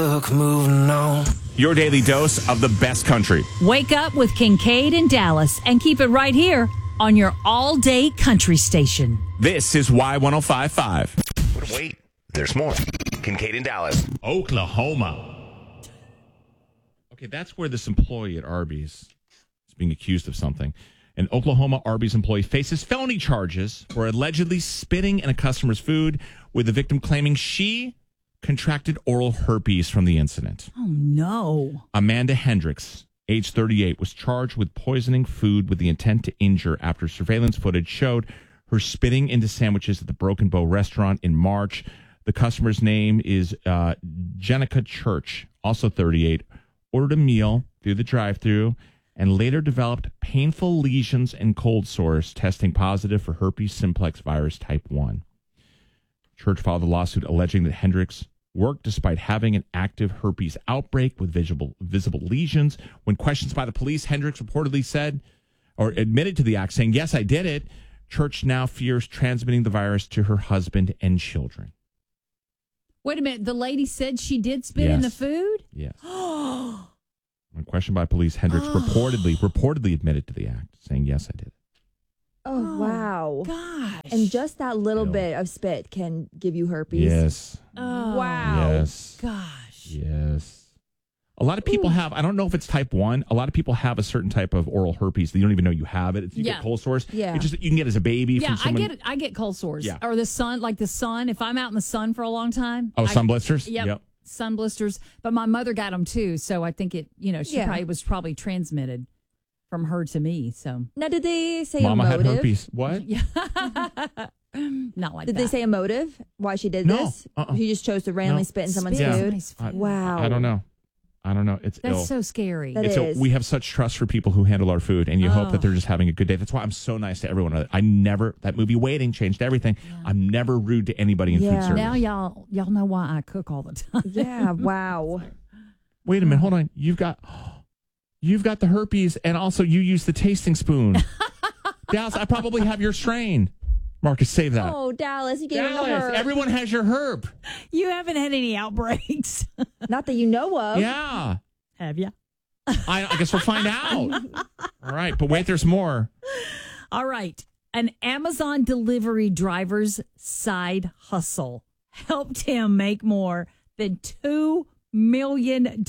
Look, moving on. Your daily dose of the best country. Wake up with Kincaid and Dallas and keep it right here on your all-day country station. This is Y1055. But wait, there's more. Kincaid and Dallas. Oklahoma. Okay, that's where this employee at Arby's is being accused of something. An Oklahoma Arby's employee faces felony charges for allegedly spitting in a customer's food, with the victim claiming she contracted oral herpes from the incident. Oh, no. Amanda Hendricks, age 38, was charged with poisoning food with the intent to injure after surveillance footage showed her spitting into sandwiches at the Broken Bow restaurant in March. The customer's name is Jenica Church, also 38, ordered a meal through the drive-thru and later developed painful lesions and cold sores, testing positive for herpes simplex virus type 1. Church filed a lawsuit alleging that Hendricks worked despite having an active herpes outbreak with visible lesions. When questioned by the police, Hendricks reportedly said or admitted to the act, saying, "Yes, I did it." Church now fears transmitting the virus to her husband and children. Wait a minute. The lady said she did spit in the food? Yes. When questioned by police, Hendricks reportedly admitted to the act, saying, "Yes, I did it." Oh, wow. Gosh. And just that little Ew. bit of spit can give you herpes. Yes. Oh, Wow. Yes. gosh. Yes. A lot of people have, I don't know if it's type 1, a lot of people have a certain type of oral herpes that you don't even know you have it. You get cold sores. Yeah. You can get it as a baby Yeah, from someone. I get cold sores. Yeah. Or the sun, if I'm out in the sun for a long time. Sun blisters? Yep. Sun blisters. But my mother got them too. So I think she was probably transmitted from her to me. So Now, did they say Mama a had motive? herpes. What? yeah. Not like Did that. they say a motive why she did No. this? She just chose to randomly spit in someone's Spit in food? somebody's food. Wow. I don't know. It's That's ill. so scary. That is. We have such trust for people who handle our food, and you hope that they're just having a good day. That's why I'm so nice to everyone. That movie Waiting changed everything. Yeah. I'm never rude to anybody in food service. Now y'all know why I cook all the time. Yeah, wow. Wait a minute, hold on. You've got the herpes, and also you use the tasting spoon. Dallas, I probably have your strain. Marcus, save that. Oh, Dallas, you gave him the Dallas, herb. everyone has your herb. You haven't had any outbreaks. Not that you know of. Yeah. Have you? I guess we'll find out. All right, but wait, there's more. All right. An Amazon delivery driver's side hustle helped him make more than $2 million. Is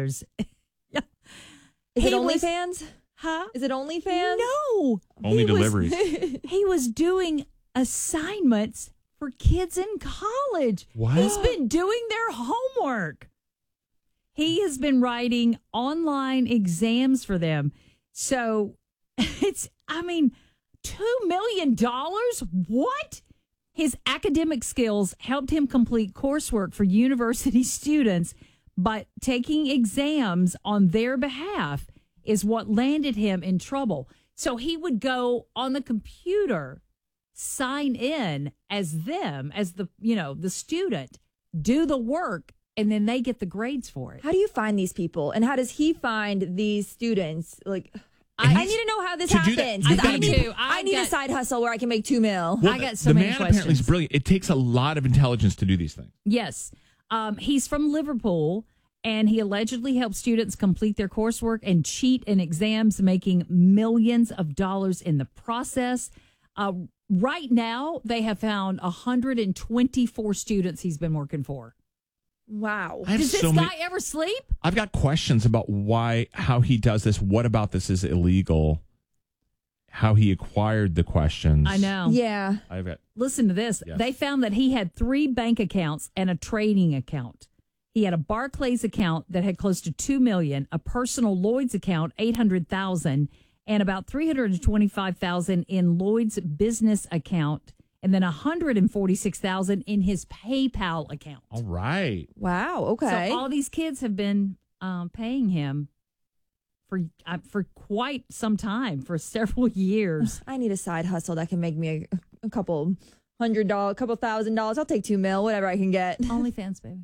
it OnlyFans? Huh? Is it OnlyFans? No. Only deliveries. He was doing assignments for kids in college. What? He's been doing their homework. He has been writing online exams for them. So $2 million? What? His academic skills helped him complete coursework for university students, but taking exams on their behalf is what landed him in trouble. So he would go on the computer, sign in as the student, do the work, and then they get the grades for it. How do you find these people? And how does he find these students? I need to know how this to do happens. that, you've gotta I be- need, I need a side hustle where I can make $2 million. Well, I got so the many man apparently is questions. brilliant. It takes a lot of intelligence to do these things. Yes. He's from Liverpool, and he allegedly helped students complete their coursework and cheat in exams, making millions of dollars in the process. Right now, they have found 124 students he's been working for. Wow. I have Does this so guy many- ever sleep? I've got questions about how he does this. What about this is illegal? How he acquired the questions. I know. Yeah. I've got. Listen to this. Yes. They found that he had 3 bank accounts and a trading account. He had a Barclays account that had close to $2 million, a personal Lloyd's account, $800,000, and about $325,000 in Lloyd's business account, and then $146,000 in his PayPal account. All right. Wow. Okay. So all these kids have been paying him for quite some time, for several years. I need a side hustle that can make me a couple $100, a couple $1,000. I'll take $2 million, whatever I can get. OnlyFans, baby.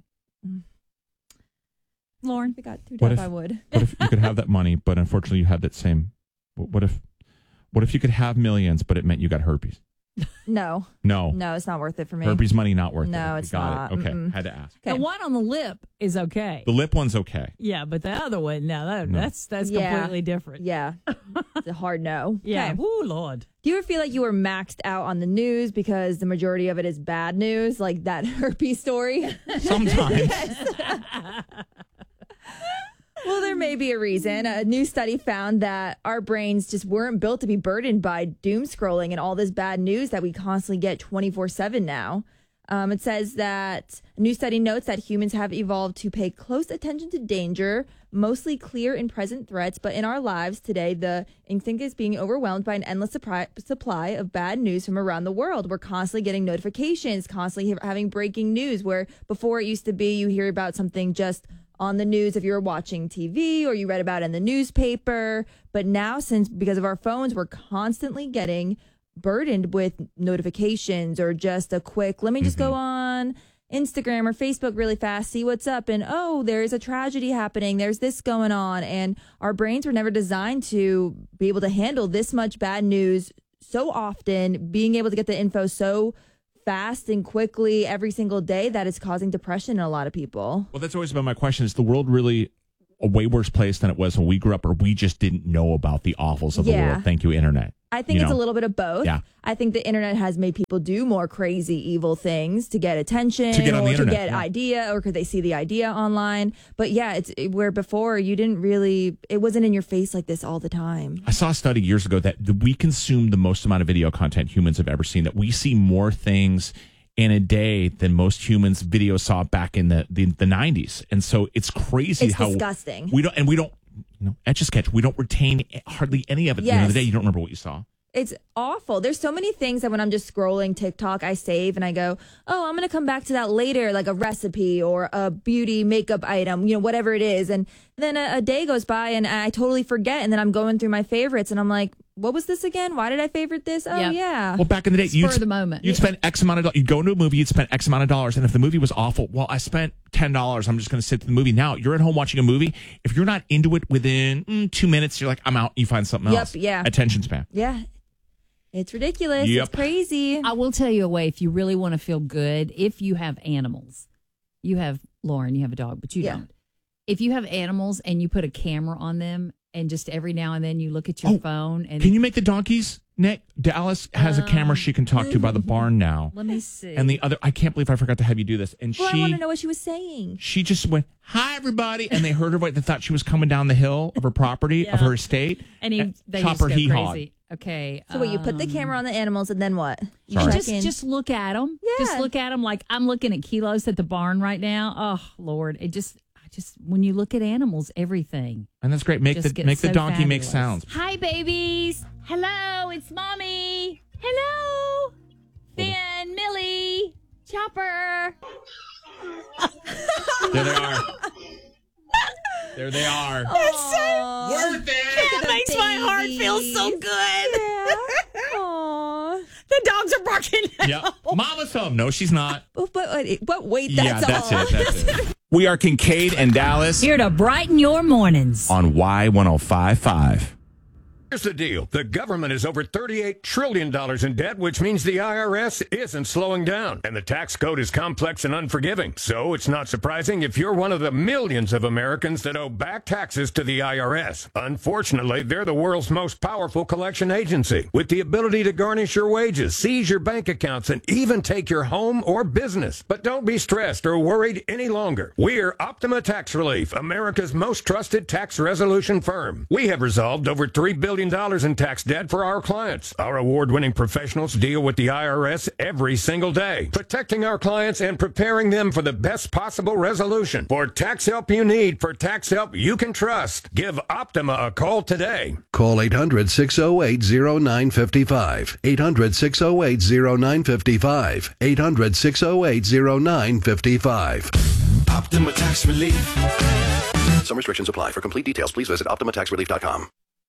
Lauren? If I got two What dollars, if- I would. What if you could have that money, but unfortunately you had that same? What if you could have millions, but it meant you got herpes? No. No. No, it's not worth it for me. Herpes money not worth it. No, it's Got not. it. Okay, Mm-mm. had to ask. The Okay. one on the lip is okay. The lip one's okay. Yeah, but the other one, no, that's Yeah. completely different. Yeah. It's a hard no. Yeah. Okay. Ooh, Lord. Do you ever feel like you were maxed out on the news because the majority of it is bad news, like that herpes story? Sometimes. Well, there may be a reason. A new study found that our brains just weren't built to be burdened by doom scrolling and all this bad news that we constantly get 24/7 now. It says that a new study notes that humans have evolved to pay close attention to danger, mostly clear and present threats. But in our lives today, the instinct is being overwhelmed by an endless supply of bad news from around the world. We're constantly getting notifications, constantly having breaking news, where before it used to be you hear about something just on the news if you were watching TV or you read about it in the newspaper. But now, because of our phones, we're constantly getting burdened with notifications or just a quick, let me just go on Instagram or Facebook really fast, see what's up. And, oh, there's a tragedy happening. There's this going on. And our brains were never designed to be able to handle this much bad news so often, being able to get the info so fast and quickly every single day that is causing depression in a lot of people. Well, that's always been my question. Is the world really a way worse place than it was when we grew up, or we just didn't know about the awfuls of the Yeah. world? Thank you, Internet. I think it's a little bit of both. Yeah. I think the internet has made people do more crazy, evil things to get attention To get on the or to internet, get yeah. idea, or could they see the idea online? But yeah, it's where before you didn't really, it wasn't in your face like this all the time. I saw a study years ago that we consume the most amount of video content humans have ever seen, that we see more things in a day than most humans video saw back in the 90s. And so it's crazy It's how disgusting. we don't etch a sketch. We don't retain hardly any of it. At the end of the Yes. day, you don't remember what you saw. It's awful. There's so many things that when I'm just scrolling TikTok, I save and I go, oh, I'm going to come back to that later, like a recipe or a beauty makeup item, whatever it is. And then a day goes by and I totally forget. And then I'm going through my favorites and I'm like, what was this again? Why did I favorite this? Oh, Yep. yeah. Well, back in the day, Spur of the moment. You'd spend X amount of dollars. You'd go into a movie, you'd spend X amount of dollars. And if the movie was awful, well, I spent $10. I'm just going to sit through the movie. Now, you're at home watching a movie. If you're not into it within 2 minutes, you're like, I'm out. You find something else. yeah. Attention span. Yeah. It's ridiculous. Yep. It's crazy. I will tell you a way if you really want to feel good, if you have animals. You have, Lauren, you have a dog, but you Yeah. don't. If you have animals and you put a camera on them and just every now and then you look at your phone and Can you make the donkeys, Nick? Dallas has a camera she can talk to by the barn now. let me see. And the other, I can't believe I forgot to have you do this. And Well, I want to know what she was saying. she just went, hi, everybody. And they heard her voice. They thought she was coming down the hill of her property, of Yeah. her estate. and they Chop just her go hee-hawed. crazy. Okay. So wait, you put the camera on the animals and then what? You Sorry. check in. Just look at them. Just Yeah. look at them like I'm looking at kilos at the barn right now. Oh Lord, I just when you look at animals, everything. And that's great. Make Just the gets so donkey make fabulous. sounds. Hi, babies. Hello, it's mommy. Hello, Finn, Millie, Chopper. There they are. There they are. Worth it. That makes my heart feel so good. Yeah. Aw. The dogs are barking. Yep. Mama's home. No, she's not. But wait, Yeah, that's that's all. it. That's it. We are Kincaid and Dallas Here to brighten your mornings. on Y1055. Here's the deal. The government is over $38 trillion in debt, which means the IRS isn't slowing down. And the tax code is complex and unforgiving. So it's not surprising if you're one of the millions of Americans that owe back taxes to the IRS. Unfortunately, they're the world's most powerful collection agency, with the ability to garnish your wages, seize your bank accounts, and even take your home or business. But don't be stressed or worried any longer. We're Optima Tax Relief, America's most trusted tax resolution firm. We have resolved over $3 billion in tax debt for our clients. Our award-winning professionals deal with the IRS every single day, protecting our clients and preparing them for the best possible resolution. For tax help you need, for tax help you can trust, give Optima a call today. Call 800-608-0955. 800-608-0955. 800-608-0955. Optima Tax Relief. Some restrictions apply. For complete details, please visit OptimaTaxRelief.com.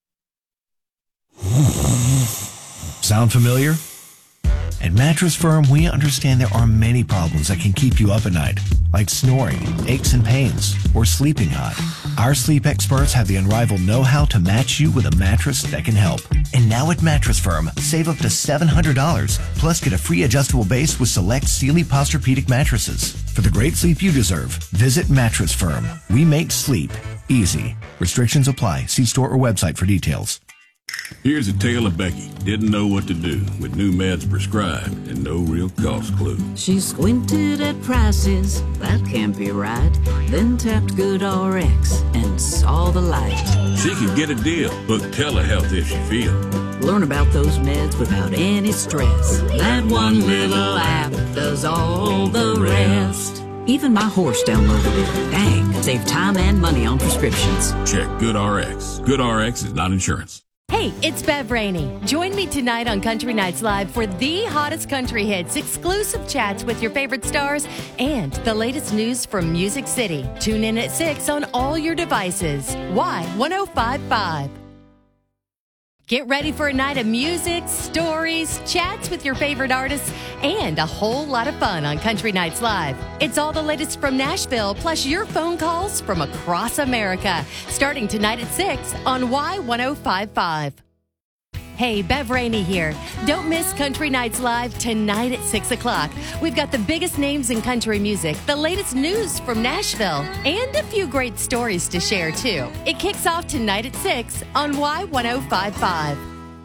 Sound familiar? At Mattress Firm, we understand there are many problems that can keep you up at night, like snoring, aches and pains, or sleeping hot. Our sleep experts have the unrivaled know-how to match you with a mattress that can help. And now at Mattress Firm, save up to $700, plus get a free adjustable base with select Sealy Posturepedic mattresses. For the great sleep you deserve, visit Mattress Firm. We make sleep easy. Restrictions apply. See store or website for details. Here's a tale of Becky. Didn't know what to do with new meds prescribed and no real cost clue. She squinted at prices, that can't be right. Then tapped GoodRx and saw the light. She could get a deal. Book telehealth if she feels. Learn about those meds without any stress. That one little app does all the rest. Even my horse downloaded it. Dang, save time and money on prescriptions. Check GoodRx. GoodRx is not insurance. Hey, it's Bev Rainey. Join me tonight on Country Nights Live for the hottest country hits, exclusive chats with your favorite stars, and the latest news from Music City. Tune in at 6 on all your devices. Y1055. Get ready for a night of music, stories, chats with your favorite artists, and a whole lot of fun on Country Nights Live. It's all the latest from Nashville, plus your phone calls from across America, starting tonight at 6 on Y1055. Hey, Bev Rainey here. Don't miss Country Nights Live tonight at 6 o'clock. We've got the biggest names in country music, the latest news from Nashville, and a few great stories to share, too. It kicks off tonight at 6 on Y1055.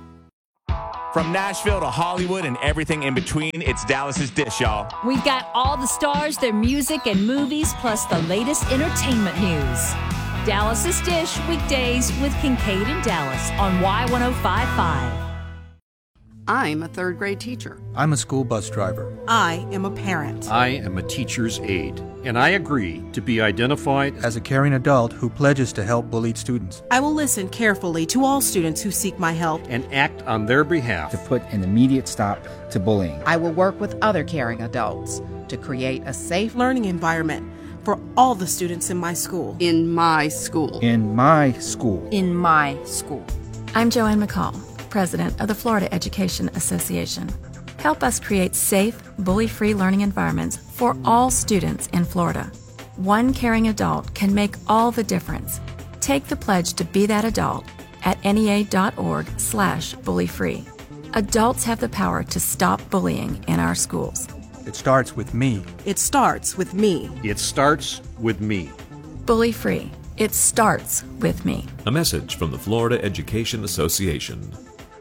From Nashville to Hollywood and everything in between, it's Dallas's Dish, y'all. We've got all the stars, their music, and movies, plus the latest entertainment news. Dallas's Dish, weekdays with Kincaid and Dallas on Y1055. I'm a third grade teacher. I'm a school bus driver. I am a parent. I am a teacher's aide, and I agree to be identified as a caring adult who pledges to help bullied students. I will listen carefully to all students who seek my help and act on their behalf to put an immediate stop to bullying. I will work with other caring adults to create a safe learning environment for all the students in my school. In my school. In my school. In my school. I'm Joanne McCall, President of the Florida Education Association. Help us create safe, bully-free learning environments for all students in Florida. One caring adult can make all the difference. Take the pledge to be that adult at NEA.org/bullyfree. Adults have the power to stop bullying in our schools. It starts with me. It starts with me. It starts with me. Bully free. It starts with me. A message from the Florida Education Association.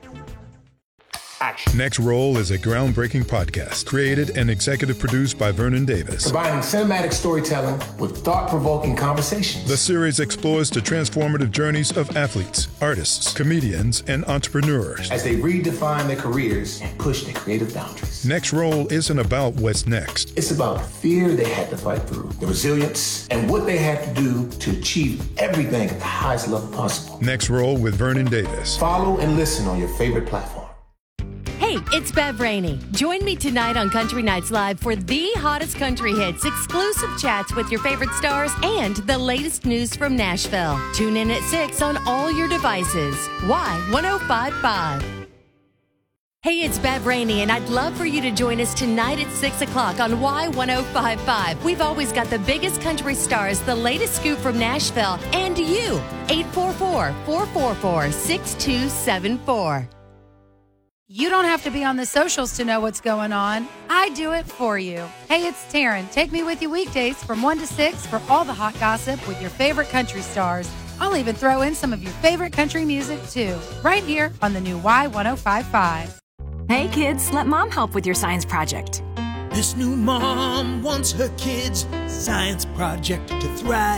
Next Roll is a groundbreaking podcast created and executive produced by Vernon Davis. Combining cinematic storytelling with thought-provoking conversations. The series explores the transformative journeys of athletes, artists, comedians, and entrepreneurs as they redefine their careers and push their creative boundaries. Next Roll isn't about what's next. It's about the fear they had to fight through, the resilience, and what they had to do to achieve everything at the highest level possible. Next Roll with Vernon Davis. Follow and listen on your favorite platform. Hey, it's Bev Rainey. Join me tonight on Country Nights Live for the hottest country hits, exclusive chats with your favorite stars, and the latest news from Nashville. Tune in at 6 on all your devices. Y1055. Hey, it's Bev Rainey, and I'd love for you to join us tonight at 6 o'clock on Y1055. We've always got the biggest country stars, the latest scoop from Nashville, and you. 844-444-6274. You don't have to be on the socials to know what's going on. I do it for you. Hey, it's Taryn. Take me with you weekdays from 1 to 6 for all the hot gossip with your favorite country stars. I'll even throw in some of your favorite country music, too, right here on the new Y1055. Hey, kids, let Mom help with your science project. This new mom wants her kids' science project to thrive.